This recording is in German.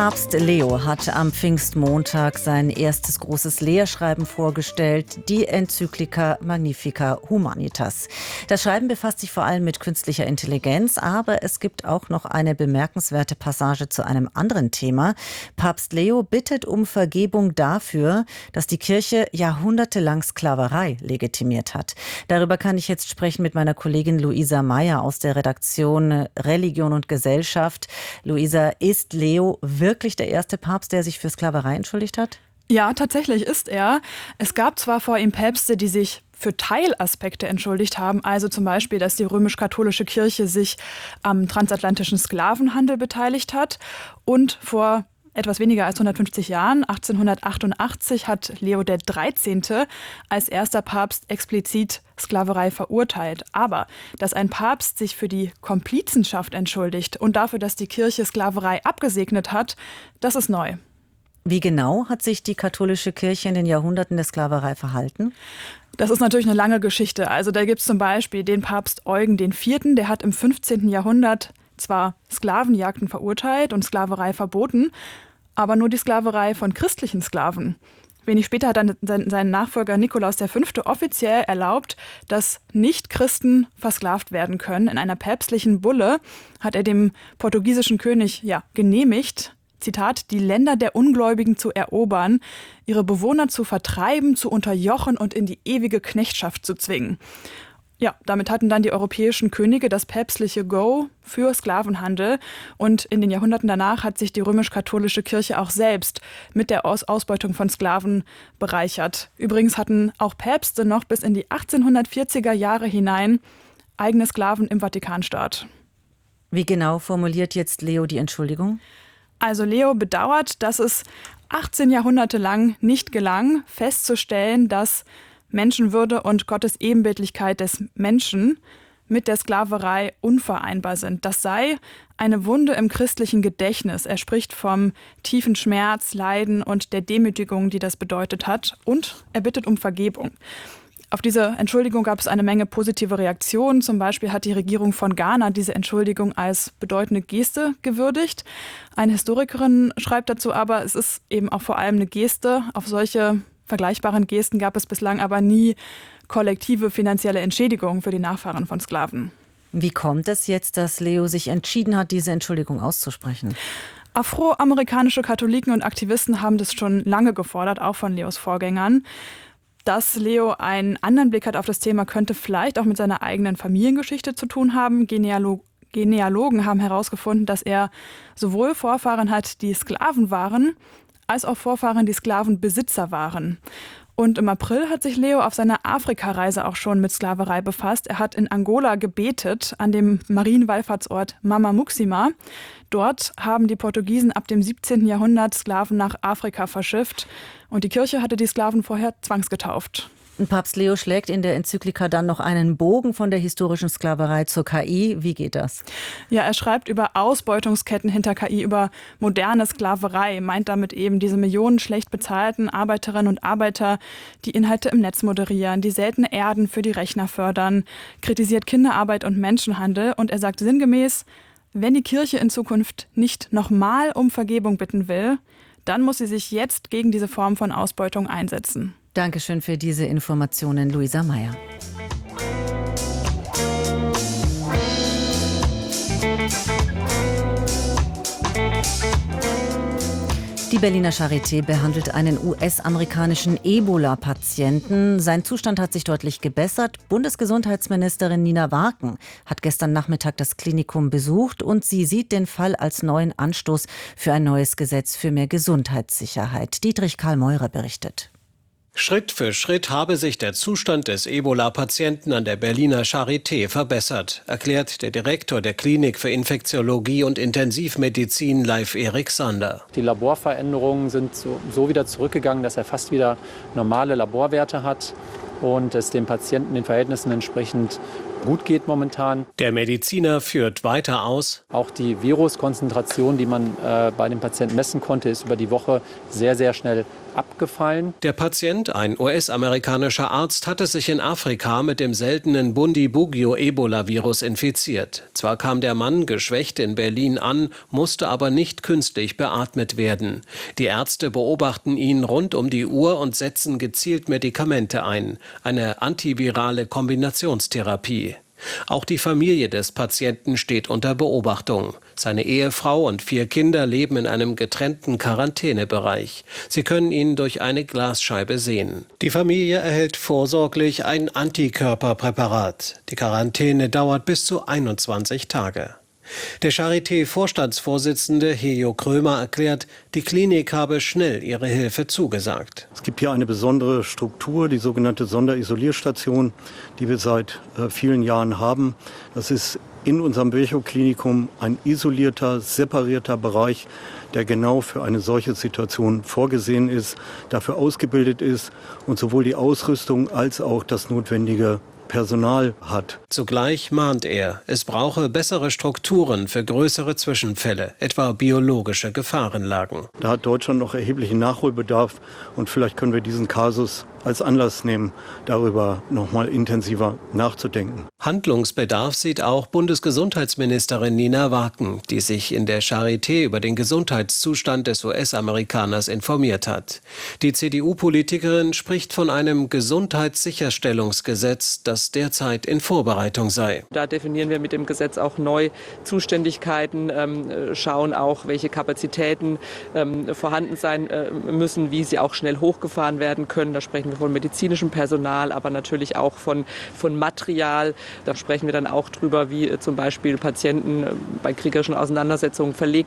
Papst Leo hat am Pfingstmontag sein erstes großes Lehrschreiben vorgestellt, die Enzyklika Magnificat Humanitas. Das Schreiben befasst sich vor allem mit künstlicher Intelligenz, aber es gibt auch noch eine bemerkenswerte Passage zu einem anderen Thema. Papst Leo bittet um Vergebung dafür, dass die Kirche jahrhundertelang Sklaverei legitimiert hat. Darüber kann ich jetzt sprechen mit meiner Kollegin Luisa Meyer aus der Redaktion Religion und Gesellschaft. Luisa, ist Leo wirklich der erste Papst, der sich für Sklaverei entschuldigt hat? Ja, tatsächlich ist er. Es gab zwar vor ihm Päpste, die sich für Teilaspekte entschuldigt haben, also zum Beispiel, dass die römisch-katholische Kirche sich am transatlantischen Sklavenhandel beteiligt hat. Und vor etwas weniger als 150 Jahren, 1888, hat Leo XIII. Als erster Papst explizit Sklaverei verurteilt. Aber dass ein Papst sich für die Komplizenschaft entschuldigt und dafür, dass die Kirche Sklaverei abgesegnet hat, das ist neu. Wie genau hat sich die katholische Kirche in den Jahrhunderten der Sklaverei verhalten? Das ist natürlich eine lange Geschichte. Also da gibt es zum Beispiel den Papst Eugen IV., der hat im 15. Jahrhundert zwar Sklavenjagden verurteilt und Sklaverei verboten, aber nur die Sklaverei von christlichen Sklaven. Wenig später hat dann sein Nachfolger Nikolaus V. offiziell erlaubt, dass Nicht-Christen versklavt werden können. In einer päpstlichen Bulle hat er dem portugiesischen König genehmigt, Zitat, die Länder der Ungläubigen zu erobern, ihre Bewohner zu vertreiben, zu unterjochen und in die ewige Knechtschaft zu zwingen. Ja, damit hatten dann die europäischen Könige das päpstliche Go für Sklavenhandel. Und in den Jahrhunderten danach hat sich die römisch-katholische Kirche auch selbst mit der Ausbeutung von Sklaven bereichert. Übrigens hatten auch Päpste noch bis in die 1840er Jahre hinein eigene Sklaven im Vatikanstaat. Wie genau formuliert jetzt Leo die Entschuldigung? Also Leo bedauert, dass es 18 Jahrhunderte lang nicht gelang, festzustellen, dass Menschenwürde und Gottes Ebenbildlichkeit des Menschen mit der Sklaverei unvereinbar sind. Das sei eine Wunde im christlichen Gedächtnis. Er spricht vom tiefen Schmerz, Leiden und der Demütigung, die das bedeutet hat. Und er bittet um Vergebung. Auf diese Entschuldigung gab es eine Menge positive Reaktionen. Zum Beispiel hat die Regierung von Ghana diese Entschuldigung als bedeutende Geste gewürdigt. Eine Historikerin schreibt dazu aber, es ist eben auch vor allem eine Geste. Auf solche vergleichbaren Gesten gab es bislang aber nie kollektive finanzielle Entschädigungen für die Nachfahren von Sklaven. Wie kommt es jetzt, dass Leo sich entschieden hat, diese Entschuldigung auszusprechen? Afroamerikanische Katholiken und Aktivisten haben das schon lange gefordert, auch von Leos Vorgängern. Dass Leo einen anderen Blick hat auf das Thema, könnte vielleicht auch mit seiner eigenen Familiengeschichte zu tun haben. Genealogen haben herausgefunden, dass er sowohl Vorfahren hat, die Sklaven waren, als auch Vorfahren, die Sklavenbesitzer waren. Und im April hat sich Leo auf seiner Afrikareise auch schon mit Sklaverei befasst. Er hat in Angola gebetet, an dem Marienwallfahrtsort Mama Muxima. Dort haben die Portugiesen ab dem 17. Jahrhundert Sklaven nach Afrika verschifft. Und die Kirche hatte die Sklaven vorher zwangsgetauft. Papst Leo schlägt in der Enzyklika dann noch einen Bogen von der historischen Sklaverei zur KI. Wie geht das? Ja, er schreibt über Ausbeutungsketten hinter KI, über moderne Sklaverei, meint damit eben diese Millionen schlecht bezahlten Arbeiterinnen und Arbeiter, die Inhalte im Netz moderieren, die seltene Erden für die Rechner fördern, kritisiert Kinderarbeit und Menschenhandel. Und er sagt sinngemäß, wenn die Kirche in Zukunft nicht nochmal um Vergebung bitten will, dann muss sie sich jetzt gegen diese Form von Ausbeutung einsetzen. Dankeschön für diese Informationen, Luisa Meyer. Die Berliner Charité behandelt einen US-amerikanischen Ebola-Patienten. Sein Zustand hat sich deutlich gebessert. Bundesgesundheitsministerin Nina Warken hat gestern Nachmittag das Klinikum besucht und sie sieht den Fall als neuen Anstoß für ein neues Gesetz für mehr Gesundheitssicherheit. Dietrich Karl Meurer berichtet. Schritt für Schritt habe sich der Zustand des Ebola-Patienten an der Berliner Charité verbessert, erklärt der Direktor der Klinik für Infektiologie und Intensivmedizin, Leif-Erik Sander. Die Laborveränderungen sind so wieder zurückgegangen, dass er fast wieder normale Laborwerte hat und es dem Patienten den Verhältnissen entsprechend gut geht momentan. Der Mediziner führt weiter aus: Auch die Viruskonzentration, die man bei dem Patienten messen konnte, ist über die Woche sehr, sehr schnell abgefallen. Der Patient, ein US-amerikanischer Arzt, hatte sich in Afrika mit dem seltenen Bundibugyo-Ebola-Virus infiziert. Zwar kam der Mann geschwächt in Berlin an, musste aber nicht künstlich beatmet werden. Die Ärzte beobachten ihn rund um die Uhr und setzen gezielt Medikamente ein. Eine antivirale Kombinationstherapie. Auch die Familie des Patienten steht unter Beobachtung. Seine Ehefrau und 4 Kinder leben in einem getrennten Quarantänebereich. Sie können ihn durch eine Glasscheibe sehen. Die Familie erhält vorsorglich ein Antikörperpräparat. Die Quarantäne dauert bis zu 21 Tage. Der Charité-Vorstandsvorsitzende Hejo Krömer erklärt, die Klinik habe schnell ihre Hilfe zugesagt. Es gibt hier eine besondere Struktur, die sogenannte Sonderisolierstation, die wir seit vielen Jahren haben. Das ist in unserem Virchow-Klinikum ein isolierter, separierter Bereich, der genau für eine solche Situation vorgesehen ist, dafür ausgebildet ist und sowohl die Ausrüstung als auch das notwendige Personal hat. Zugleich mahnt er, es brauche bessere Strukturen für größere Zwischenfälle, etwa biologische Gefahrenlagen. Da hat Deutschland noch erheblichen Nachholbedarf und vielleicht können wir diesen Kasus als Anlass nehmen, darüber noch mal intensiver nachzudenken. Handlungsbedarf sieht auch Bundesgesundheitsministerin Nina Waken, die sich in der Charité über den Gesundheitszustand des US-Amerikaners informiert hat. Die CDU-Politikerin spricht von einem Gesundheitssicherstellungsgesetz, das derzeit in Vorbereitung sei. Da definieren wir mit dem Gesetz auch neu Zuständigkeiten, schauen auch, welche Kapazitäten vorhanden sein müssen, wie sie auch schnell hochgefahren werden können. Da sprechen wir von medizinischem Personal, aber natürlich auch von Material. Da sprechen wir dann auch drüber, wie zum Beispiel Patienten bei kriegerischen Auseinandersetzungen verlegt